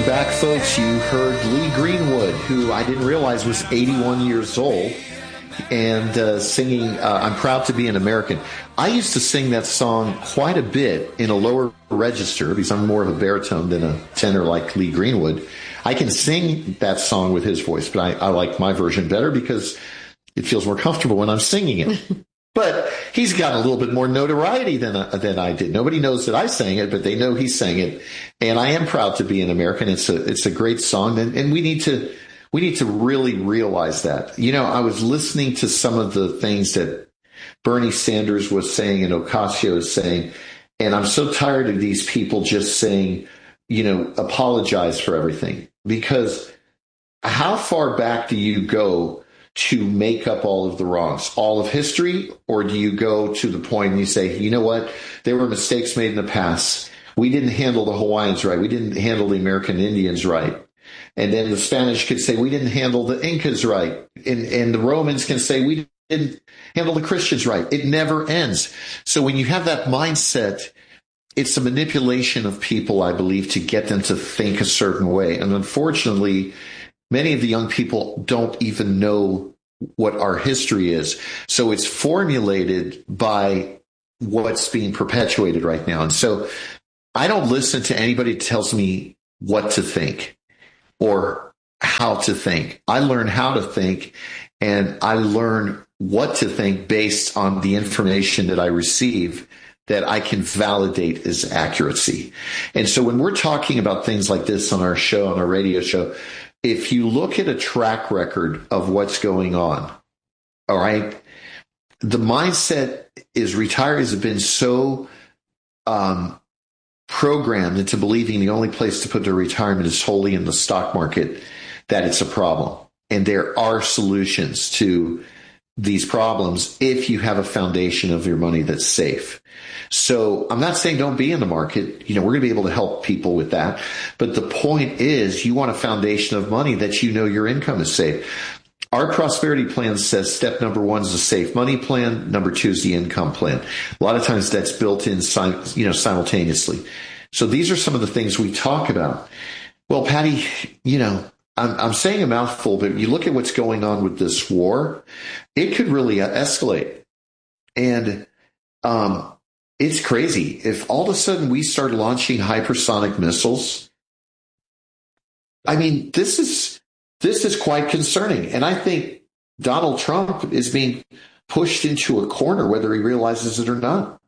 back, folks. You heard Lee Greenwood, who I didn't realize was 81 years old, and singing I'm Proud to Be an American. I used to sing that song quite a bit in a lower register because I'm more of a baritone than a tenor like Lee Greenwood. I can sing that song with his voice, but I like my version better because it feels more comfortable when I'm singing it. But he's got a little bit more notoriety than I did. Nobody knows that I sang it, but they know he sang it. And I am proud to be an American. It's a great song, and we need to really realize that. You know, I was listening to some of the things that Bernie Sanders was saying and Ocasio is saying, and I'm so tired of these people just saying, you know, apologize for everything. Because how far back do you go to make up all of the wrongs, all of history? Or do you go to the point and you say, you know what, there were mistakes made in the past. We didn't handle the Hawaiians right. We didn't handle the American Indians right. And then the Spanish could say, we didn't handle the Incas right. And the Romans can say, we didn't handle the Christians right. It never ends. So when you have that mindset, it's a manipulation of people, I believe, to get them to think a certain way. And unfortunately, many of the young people don't even know what our history is. So it's formulated by what's being perpetuated right now. And so I don't listen to anybody that tells me what to think or how to think. I learn how to think, and I learn what to think based on the information that I receive that I can validate as accuracy. And so when we're talking about things like this on our show, on our radio show, if you look at a track record of what's going on, all right, the mindset is retirees have been so programmed into believing the only place to put their retirement is wholly in the stock market, that it's a problem. And there are solutions to these problems if you have a foundation of your money that's safe. So I'm not saying don't be in the market. You know, we're going to be able to help people with that. But the point is you want a foundation of money that you know your income is safe. Our prosperity plan says step number 1 is a safe money plan. Number 2 is the income plan. A lot of times that's built in, simultaneously. So these are some of the things we talk about. Well, Patty, you know, I'm saying a mouthful, but you look at what's going on with this war, it could really escalate. And it's crazy. If all of a sudden we start launching hypersonic missiles, I mean, this is quite concerning. And I think Donald Trump is being pushed into a corner, whether he realizes it or not.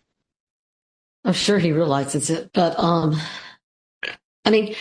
I'm sure he realizes it, but I mean,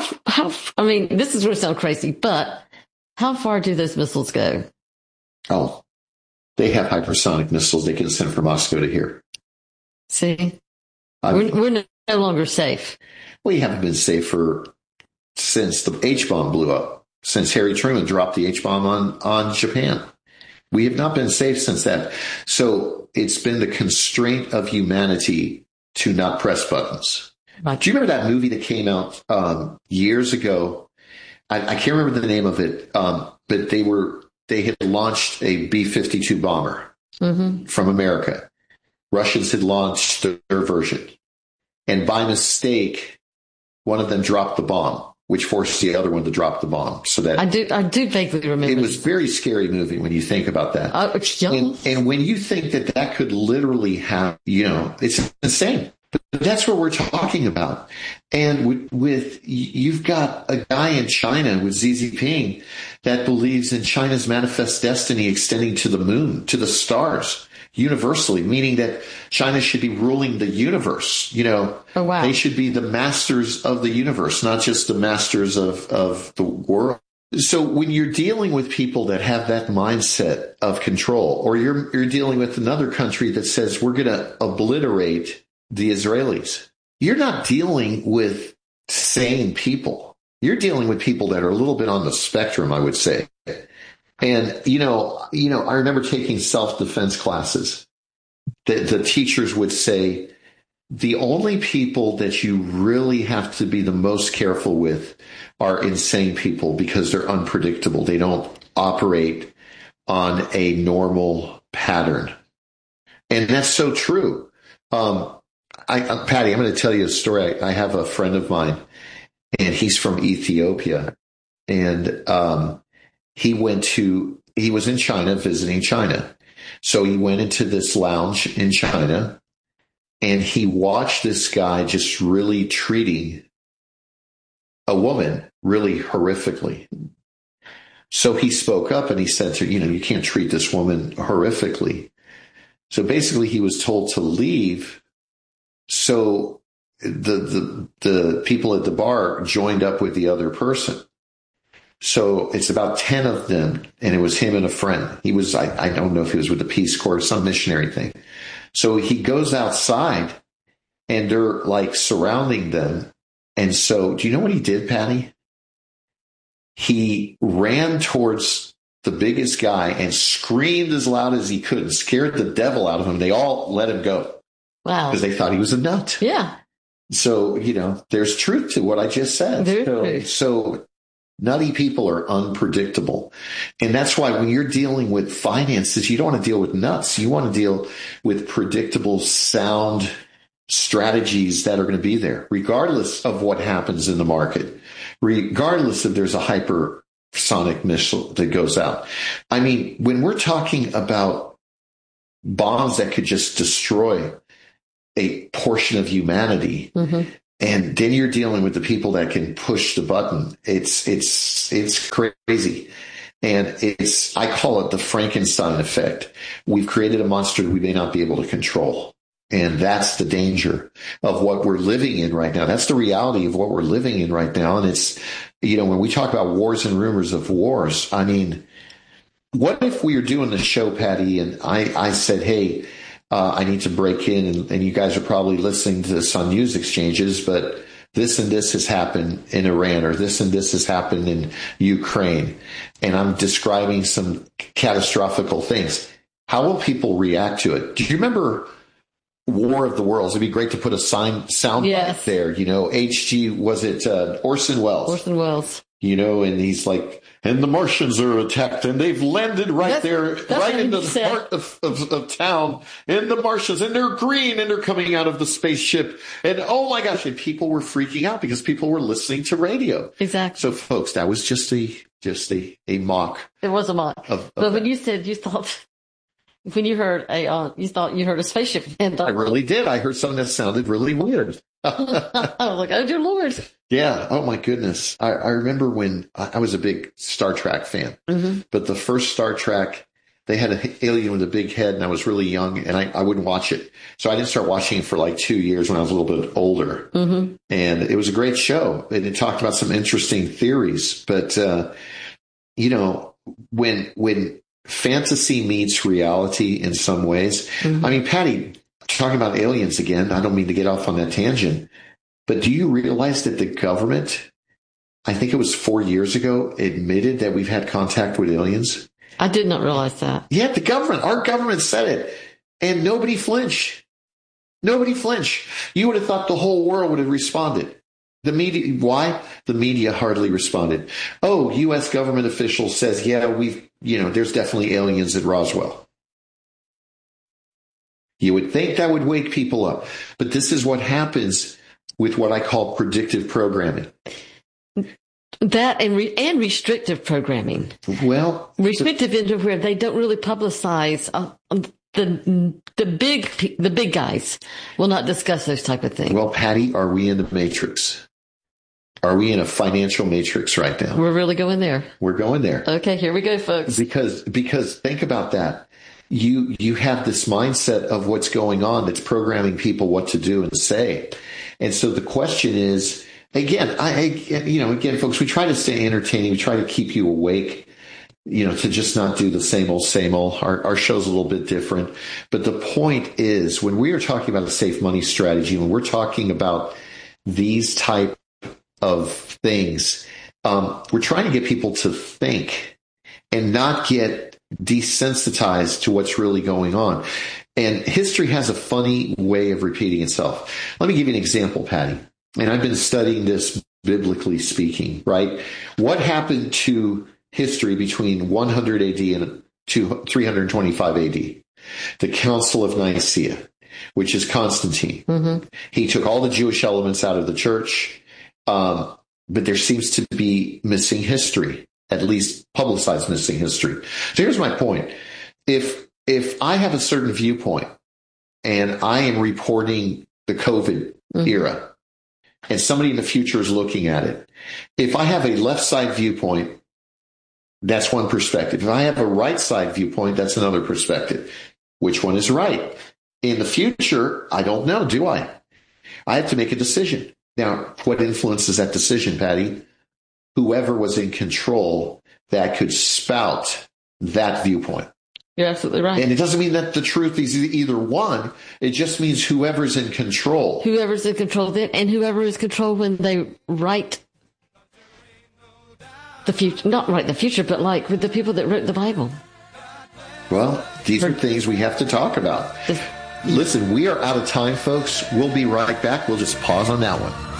I mean, this is going to sound crazy, but how far do those missiles go? Oh, they have hypersonic missiles they can send from Moscow to here. See, we're no longer safe. We haven't been safer since the H-bomb blew up, since Harry Truman dropped the H-bomb on Japan. We have not been safe since that. So it's been the constraint of humanity to not press buttons. Right. Do you remember that movie that came out years ago? I can't remember the name of it, but they had launched a B-52 bomber from America. Russians had launched their version, and by mistake, one of them dropped the bomb, which forced the other one to drop the bomb. So that I do vaguely remember. It was a very scary movie when you think about that. And when you think that could literally happen, you know, it's insane. But that's what we're talking about. And you've got a guy in China with Xi Jinping that believes in China's manifest destiny extending to the moon, to the stars, universally, meaning that China should be ruling the universe. You know, oh, wow. They should be the masters of the universe, not just the masters of the world. So when you're dealing with people that have that mindset of control, or you're dealing with another country that says we're going to obliterate the Israelis, you're not dealing with sane people. You're dealing with people that are a little bit on the spectrum, I would say. And, you know, I remember taking self-defense classes. The teachers would say, the only people that you really have to be the most careful with are insane people because they're unpredictable. They don't operate on a normal pattern. And that's so true. Patty, I'm going to tell you a story. I have a friend of mine, and he's from Ethiopia. And he was in China, visiting China. So he went into this lounge in China, and he watched this guy just really treating a woman really horrifically. So he spoke up and he said to, you can't treat this woman horrifically. So basically he was told to leave. So the people at the bar joined up with the other person. So it's about 10 of them, and it was him and a friend. He was, I don't know if he was with the Peace Corps or some missionary thing. So he goes outside, and they're like surrounding them. And so, do you know what he did, Patty? He ran towards the biggest guy and screamed as loud as he could and scared the devil out of him. They all let him go. Wow. Because they thought he was a nut. Yeah. So, there's truth to what I just said. So nutty people are unpredictable. And that's why when you're dealing with finances, you don't want to deal with nuts. You want to deal with predictable, sound strategies that are going to be there, regardless of what happens in the market, regardless if there's a hypersonic missile that goes out. I mean, when we're talking about bombs that could just destroy a portion of humanity, and then you're dealing with the people that can push the button. It's crazy. And I call it the Frankenstein effect. We've created a monster that we may not be able to control. And that's the danger of what we're living in right now. That's the reality of what we're living in right now. And it's, when we talk about wars and rumors of wars, I mean, what if we were doing the show, Patty, and I said, hey, I need to break in, and you guys are probably listening to this on news exchanges, but this and this has happened in Iran, or this and this has happened in Ukraine, and I'm describing some catastrophical things. How will people react to it? Do you remember War of the Worlds? It'd be great to put a sound bite there. was it Orson Welles? Orson Welles. And he's like, and the Martians are attacked, and they've landed right in the heart of town, and the Martians, and they're green, and they're coming out of the spaceship, and oh my gosh, and people were freaking out because people were listening to radio. Exactly. So, folks, that was just a mock. It was a mock. But when you said you thought, when you heard you thought you heard a spaceship, and I really did. I heard something that sounded really weird. I was like, oh dear Lord. Yeah. Oh my goodness. I remember when I was a big Star Trek fan, but the first Star Trek, they had an alien with a big head, and I was really young, and I wouldn't watch it. So I didn't start watching it for like 2 years when I was a little bit older. And it was a great show. And it talked about some interesting theories, but, when fantasy meets reality in some ways, I mean, Patty, talking about aliens again, I don't mean to get off on that tangent, but do you realize that the government, I think it was 4 years ago, admitted that we've had contact with aliens? I did not realize that. Yeah, our government said it, and nobody flinched. Nobody flinched. You would have thought the whole world would have responded. The media, why? The media hardly responded. Oh, U.S. government official says, yeah, there's definitely aliens at Roswell. You would think that would wake people up. But this is what happens with what I call predictive programming. That and restrictive programming. Well, restrictive into where they don't really publicize the big guys will not discuss those type of things. Well, Patty, are we in the matrix? Are we in a financial matrix right now? We're really going there. We're going there. Okay, here we go, folks. Because think about that. You have this mindset of what's going on that's programming people what to do and say. And so the question is, again, again, folks, we try to stay entertaining. We try to keep you awake, to just not do the same old, same old. Our show's a little bit different. But the point is, when we are talking about a safe money strategy, when we're talking about these type of things, we're trying to get people to think and not get desensitized to what's really going on. And history has a funny way of repeating itself. Let me give you an example, Patty. And I've been studying this biblically speaking, right? What happened to history between 100 AD and 325 AD? The Council of Nicaea, which is Constantine. He took all the Jewish elements out of the church. but there seems to be missing history, at least publicized missing history. So here's my point. If I have a certain viewpoint and I am reporting the COVID era, and somebody in the future is looking at it, if I have a left side viewpoint, that's one perspective. If I have a right side viewpoint, that's another perspective. Which one is right? In the future, I don't know, do I? I have to make a decision. Now, what influences that decision, Patty? Whoever was in control that could spout that viewpoint. You're absolutely right. And it doesn't mean that the truth is either one. It just means whoever's in control. Whoever's in control then, and whoever is controlled when they write the future, not write the future, but like with the people that wrote the Bible. Well, these are things we have to talk about. Listen, we are out of time, folks. We'll be right back. We'll just pause on that one.